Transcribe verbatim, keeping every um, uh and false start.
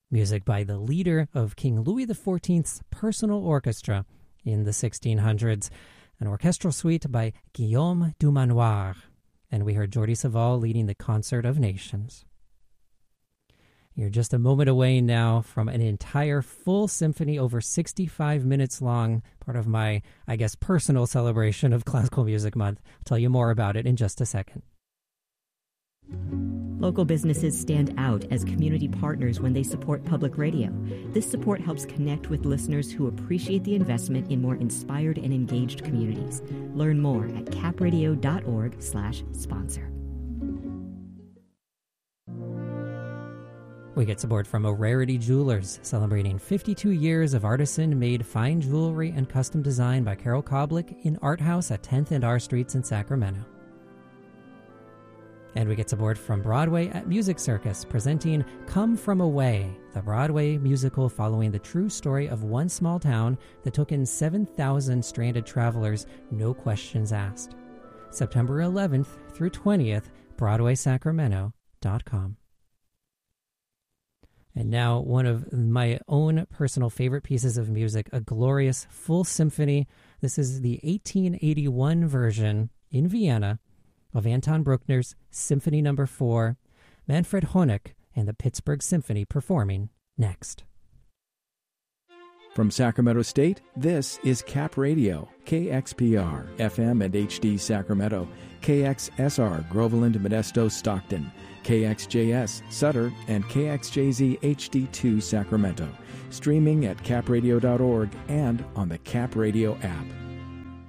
Music by the leader of King Louis the fourteenth's personal orchestra in the sixteen hundreds, an orchestral suite by Guillaume Dumanoir. And we heard Jordi Savall leading the Concert of Nations. You're just a moment away now from an entire full symphony, over sixty-five minutes long, part of my, I guess, personal celebration of Classical Music Month. I'll tell you more about it in just a second. Local businesses stand out as community partners when they support public radio. This support helps connect with listeners who appreciate the investment in more inspired and engaged communities. Learn more at capradio.org slash sponsor. We get support from O'Rarity Jewelers, celebrating fifty-two years of artisan-made fine jewelry and custom design by Carol Koblick in Art House at tenth and R Streets in Sacramento. And we get support from Broadway at Music Circus, presenting Come From Away, the Broadway musical following the true story of one small town that took in seven thousand stranded travelers, no questions asked. September eleventh through twentieth, broadway sacramento dot com. And now, one of my own personal favorite pieces of music, a glorious full symphony. This is the eighteen eighty-one version in Vienna of Anton Bruckner's Symphony Number four, Manfred Honeck and the Pittsburgh Symphony performing next. From Sacramento State, this is Cap Radio, K X P R, F M and H D Sacramento, K X S R, Groveland, Modesto, Stockton, K X J S, Sutter, and K X J Z H D two Sacramento. Streaming at cap radio dot org and on the Cap Radio app.